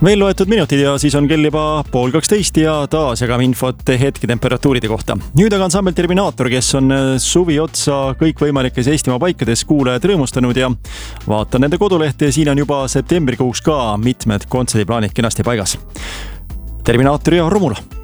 Veel loetud minutid ja siis on kell juba 11:30 ja taas jagame infot hetketemperatuuride kohta. Nüüd aga ansambel Terminaator, kes on suvi otsa kõikvõimalikes Eestimaa paikades kuulajad rõõmustanud ja vaatan nende kodulehte ja siin on juba septembrikuuks ka mitmed kontserdiplaanid kenasti paigas. Terminaator ja Romula.